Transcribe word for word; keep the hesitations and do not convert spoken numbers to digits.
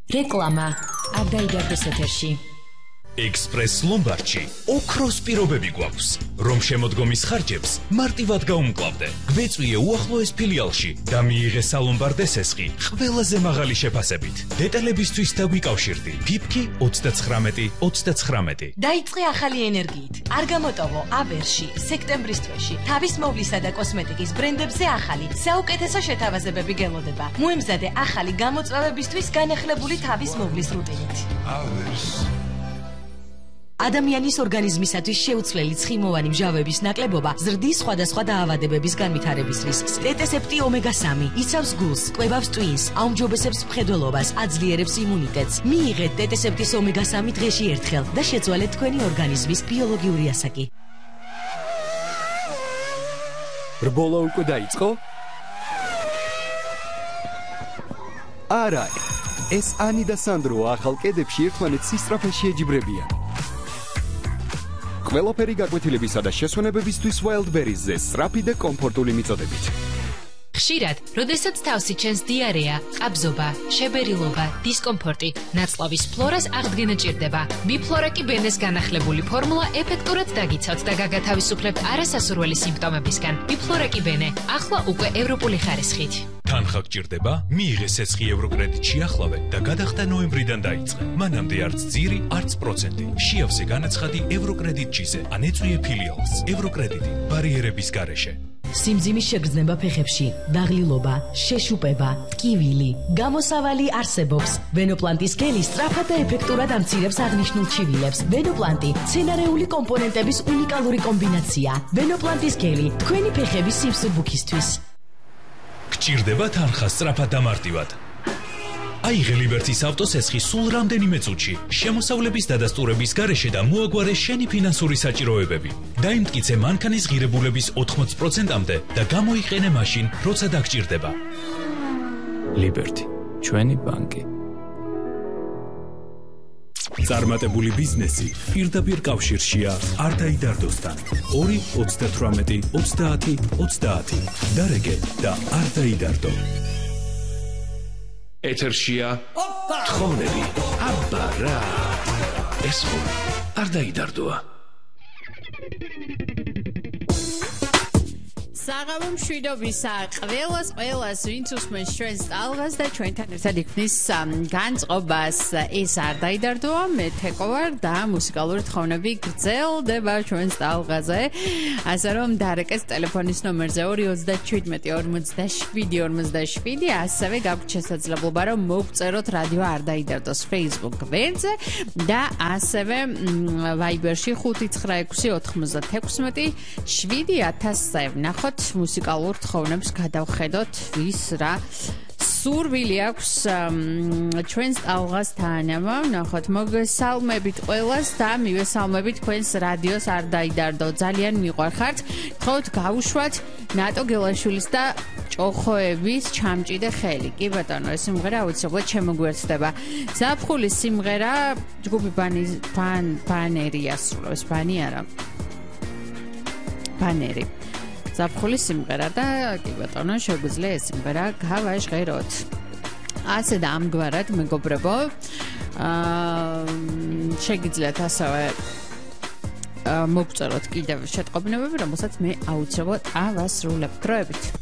რეკლამა არ დაიდარდოს ეთერში. Express Lombardში ოქროს პირობები გვაქვს, რომ შემოდგომის ხარჯებს მარტივად გაუმკლავდე. გვეწვიე უახლოეს ფილიალში და მიიღე სალომბარდე სესხი ყველაზე მაღალი შეფასებით. დეტალებისთვის დაგვიკავშირდი ფიფკი ოცდაცხრამეტი ოცდაცხრამეტი. დაიწყე ახალი ენერგიით. არ გამოტოვო აბერში, სექტემბრის თვეში. თავის მოვლისა და კოსმეტიკის ბრენდებზე ახალი, საუკეთესო შეთავაზებები გელოდება. მოემზადე ახალი გამოწვევებისთვის განახლებული თავის მოვლის რუტინით. აბერს ადამიანის ორგანიზმისათვის შეუცვლელი ცხიმოვანი მჟავების ნაკლებობა ზრდის სხვადასხვა დაავადებების განვითარების რისკს. ტეტესეპტი ომეგა სამი იცავს გულს, კვებავს ტვინს, აუმჯობესებს მხედველობას, აძლიერებს იმუნიტეტს. მიიღეთ ტეტესეპტის ომეგა სამი დღეში ერთხელ და შეცვალეთ თქვენი ორგანიზმის ბიოლოგიური ასაკი. რბოლა უკვე დაიწყო? არა, ეს ანი და სანდრო ახალ კედებში ერთმანეთს სისწრაფეში ეჯიბრებიან. ყველაფერი გაკვეთილებისა და შესვენებებისთვის Wildberries-ზე სწრაფი და კომფორტული მიწოდებით. ხშირად, როდესაც თავს იჩენს დიარეა, ყაბზობა, შებერილობა, დისკომფორტი, ნაწლავის ფლორას აღდგენა ჭირდება. ბიფლორაკი ბენეს განახლებული ფორმულა ეფექტურად დაგიცავთ და გაგათავისუფლებთ არასასურველი სიმპტომებისგან. ბიფლორაკი ბენე, ახლა უკვე ევროპული ხარისხით. თანხა გჭირდება? მიიღე სესხი ევროკრედიტში ახლავე და გადახდა ნოემბრიდან დაიწყე. მანამდე არც ძირი, არც პროცენტი. შეავსე განაცხადი ევროკრედიტჩიზე. ან ეწვიე ფილიალს. ევროკრედიტი ბარიერების გარეშე. სიმძიმის შეგრძნება ფეხებში, დაღლილობა, შეშუპება, ტკივილი, გამოსავალი არსებობს. ვენოპლანტის გელი სწრაფად და ეფექტურად ამცირებს აღნიშნულ ჩივილებს. ვენოპლანტი მცენარეული კომპონენტების უნიკალური კომბინაცია. ვენოპლანტის გელი თქვენი ფეხების სიმსუბუქისთვის. გჭირდება თანხა სწრაფად და მარტივად. აიღე ლიბერტის ავტოსესხი სულ რამდენიმე წუთში, შემოსავლების დადასტურების გარეშე და მოაგვარე შენი ფინანსური საჭიროებები. დაიმტკიცე მანქანის ღირებულების ოთხმოცი პროცენტამდე და გამოიყენე მაშინ, როცა დაგჭირდება. ლიბერტი, ჩვენი ბანკი. წარმატებული ბიზნესი პირდაპირ კავშირშია არ დაიდარდოსთან. ორი ოცდათვრამეტი ოცდაათი ოცდაათი. დარეგე და არ დაიდარდო. ეთერშია თხოვნები. აბა რა. ეს ხო არ დაიდარდოა. საღამო მშვიდობისა ყველას ყველას ვინც უსმენს ჩვენს ტალღას და ჩვენთან ერთად იქნის განწყობას. ეს არ დაიდარდოა, მე თეკო ვარ და მუსიკალური თხოვნები გრძელდება ჩვენს ტალღაზე. ასე რომ დარეკეს ტელეფონის ნომერზე ორი ოცდაჩვიდმეტი ორმოცდაშვიდი ორმოცდაშვიდი. ასევე გაქვთ შესაძლებლობა რომ მოგწეროთ რადიო არ დაიდარდოს Facebook გვერდზე და ასევე Viber-ში ხუთი ცხრა ექვსი ოთხმოცდათექვსმეტი შვიდი ათასზე ვნახოთ მუსიკალურ თხოვნებს გადავხედოთ ვის რა სურვილი აქვს ჩვენს ტალღასთან. ვნახოთ მოგესალმებით ყველას და მივესალმებით თქვენს რადიოს არ დაიდარდო. ძალიან მიყვარხართ. გთხოვთ გავუშვათ ნატო გელაშვილის და ჭოხოების ჩამჭიდე ხელი. კი ბატონო, ეს სიმღერა აუცილებლად შემოგვერცდება. ზაფხულის სიმღერა ჯგუფი ბანი ბან ბანერი ასრულებს. ბანი არა. ბანერი. ზაფხულის სიმღერა და კი ბატონო, შეგვიძლია ეს სიმღერა გავაჟღეროთ. ასე და ამგვარად მეგობრებო, აა შეგიძლიათ ასევე მოგწეროთ კიდევ შეტყობინებები, რომელსაც მე აუცილებლად ავასრულებ. დროებით.